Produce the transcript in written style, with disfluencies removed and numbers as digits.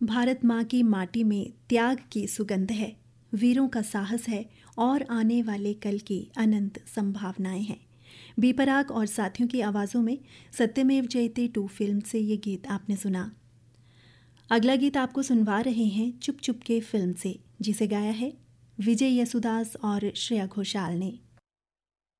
भारत माँ की माटी में त्याग की सुगंध है, वीरों का साहस है और आने वाले कल की अनंत संभावनाएं हैं। बी पराग और साथियों की आवाज़ों में सत्यमेव जयते 2 फिल्म से ये गीत आपने सुना। अगला गीत आपको सुनवा रहे हैं चुप चुप के फिल्म से, जिसे गाया है विजय यसुदास और श्रेया घोषाल ने।